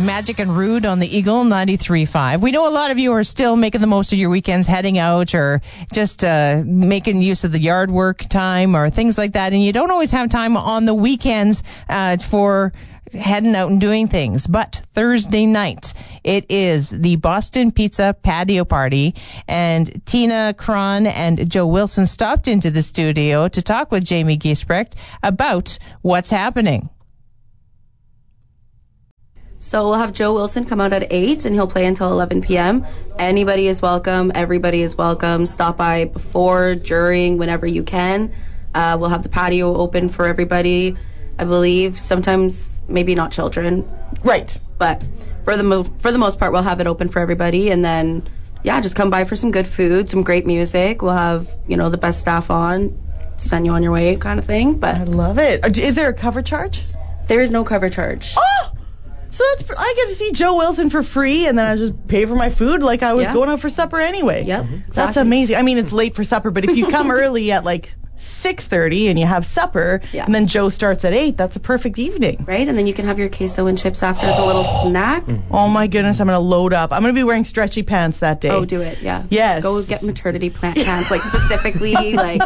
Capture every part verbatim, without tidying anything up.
Magic and Rude on the Eagle ninety-three point five. We know a lot of you are still making the most of your weekends, heading out or just uh, making use of the yard work time or things like that, and you don't always have time on the weekends uh, for heading out and doing things. But Thursday night, it is the Boston Pizza Patio Party, and Tina Cron and Joe Wilson stopped into the studio to talk with Jamie Giesbrecht about what's happening. So we'll have Joe Wilson come out at eight, and he'll play until eleven p.m. Anybody is welcome. Everybody is welcome. Stop by before, during, whenever you can. Uh, we'll have the patio open for everybody, I believe. Sometimes maybe not children. Right. But for the mo- for the most part, we'll have it open for everybody. And then, yeah, just come by for some good food, some great music. We'll have, you know, the best staff on, send you on your way kind of thing. But I love it. Is there a cover charge? There is no cover charge. Oh! So that's, I get to see Joe Wilson for free, and then I just pay for my food like I was Yeah. going out for supper anyway. Yep, Mm-hmm. exactly. That's amazing. I mean, it's late for supper, but if you come early at like six thirty and you have supper, Yeah. and then Joe starts at eight, that's a perfect evening. Right? And then you can have your queso and chips after as a little snack. Oh my goodness, I'm going to load up. I'm going to be wearing stretchy pants that day. Oh, do it, yeah. Yes. Go get maternity plant pants, like specifically, like...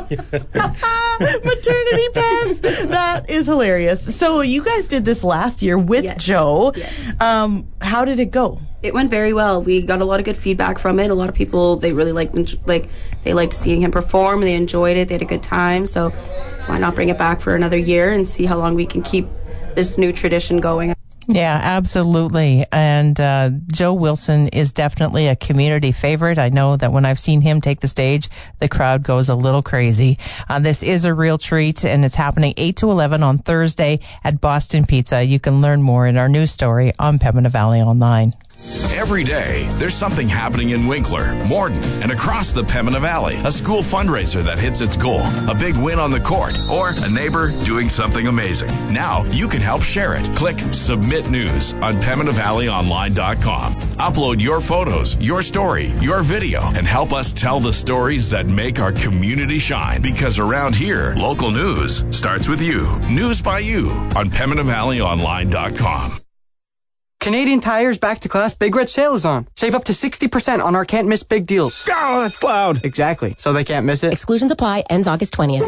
Maternity pants. That is hilarious. So you guys did this last year with Yes, Joe. yes. Um, how did it go? It went very well. We got a lot of good feedback from it. A lot of people, they really liked, like, they liked seeing him perform. They enjoyed it. They had a good time. So why not bring it back for another year and see how long we can keep this new tradition going? Yeah, absolutely. And uh, Joe Wilson is definitely a community favorite. I know that when I've seen him take the stage, the crowd goes a little crazy. Uh, this is a real treat, and it's happening eight to eleven on Thursday at Boston Pizza. You can learn more in our news story on Pembina Valley Online. Every day, there's something happening in Winkler, Morden, and across the Pembina Valley. A school fundraiser that hits its goal, a big win on the court, or a neighbor doing something amazing. Now, you can help share it. Click Submit News on Pembina Valley Online dot com. Upload your photos, your story, your video, and help us tell the stories that make our community shine. Because around here, local news starts with you. News by you on Pembina Valley Online dot com. Canadian Tire's Back to Class Big Red Sale is on. Save up to sixty percent on our can't miss big deals. Oh, that's loud. Exactly. So they can't miss it. Exclusions apply. Ends August twentieth.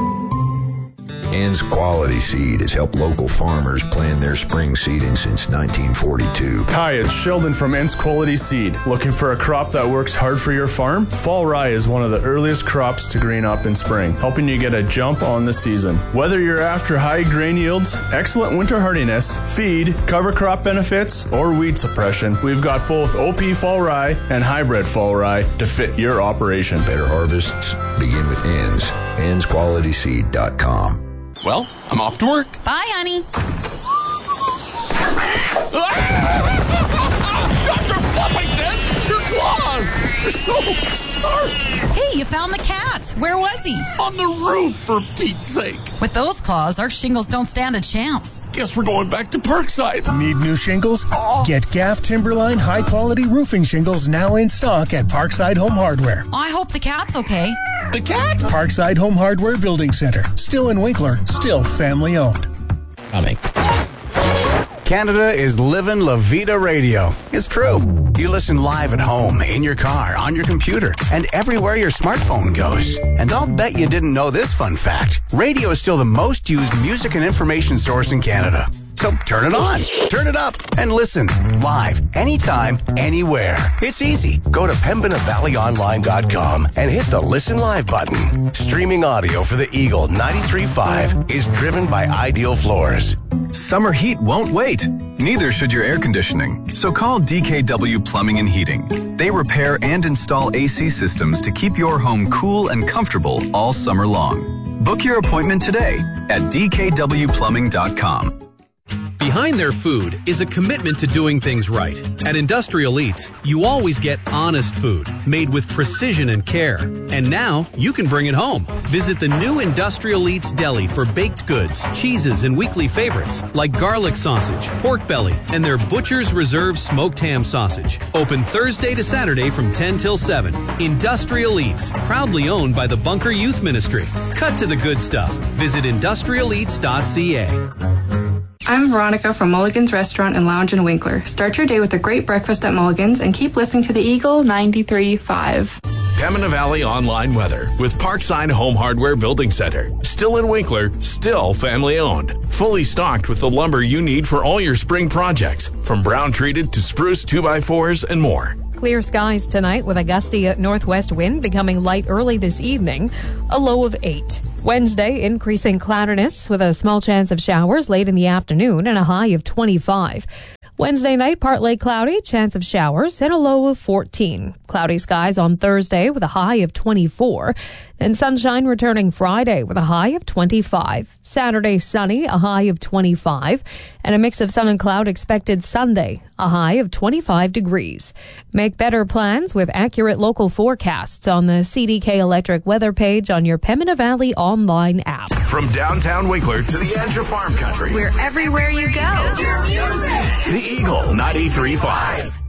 Ends Quality Seed has helped local farmers plan their spring seeding since nineteen forty-two. Hi, it's Sheldon from Ents Quality Seed. Looking for a crop that works hard for your farm? Fall rye is one of the earliest crops to green up in spring, helping you get a jump on the season. Whether you're after high grain yields, excellent winter hardiness, feed, cover crop benefits, or weed suppression, we've got both O P fall rye and hybrid fall rye to fit your operation. Better harvests begin with Ends. ends quality seed dot com. Well, I'm off to work. Bye, honey. Doctor Fluffington, your claws! They're so sharp! Hey, you found the cat. Where was he? On the roof, for Pete's sake. With those claws, our shingles don't stand a chance. Guess we're going back to Parkside. Need new shingles? Oh. Get Gaff Timberline high-quality roofing shingles now in stock at Parkside Home Hardware. I hope the cat's okay. The cat? Parkside Home Hardware Building Center. Still in Winkler. Still family-owned. Coming. Canada is living La Vida Radio. It's true. You listen live at home, in your car, on your computer, and everywhere your smartphone goes. And I'll bet you didn't know this fun fact. Radio is still the most used music and information source in Canada. So turn it on, turn it up, and listen live, anytime, anywhere. It's easy. Go to Pembina Valley Online dot com and hit the Listen Live button. Streaming audio for the Eagle ninety-three point five is driven by Ideal Floors. Summer heat won't wait. Neither should your air conditioning. So call D K W Plumbing and Heating. They repair and install A C systems to keep your home cool and comfortable all summer long. Book your appointment today at D K W plumbing dot com. Behind their food is a commitment to doing things right. At Industrial Eats, you always get honest food, made with precision and care. And now, you can bring it home. Visit the new Industrial Eats Deli for baked goods, cheeses, and weekly favorites, like garlic sausage, pork belly, and their Butcher's Reserve smoked ham sausage. Open Thursday to Saturday from ten till seven. Industrial Eats, proudly owned by the Bunker Youth Ministry. Cut to the good stuff. Visit industrial eats dot c a. I'm Veronica from Mulligan's Restaurant and Lounge in Winkler. Start your day with a great breakfast at Mulligan's and keep listening to the Eagle ninety-three point five. Pembina Valley online weather with Parkside Home Hardware Building Center. Still in Winkler, still family owned. Fully stocked with the lumber you need for all your spring projects, from brown treated to spruce two by fours and more. Clear skies tonight with a gusty northwest wind becoming light early this evening, a low of eight. Wednesday, increasing cloudiness with a small chance of showers late in the afternoon and a high of twenty-five. Wednesday night, partly cloudy, chance of showers, and a low of fourteen. Cloudy skies on Thursday with a high of twenty-four. And sunshine returning Friday with a high of twenty-five. Saturday, sunny, a high of twenty-five. And a mix of sun and cloud expected Sunday, a high of twenty-five degrees. Make better plans with accurate local forecasts on the C D K Electric weather page on your Pembina Valley online app. From downtown Winkler to the edge of farm country. We're everywhere you go. The Eagle ninety-three point five.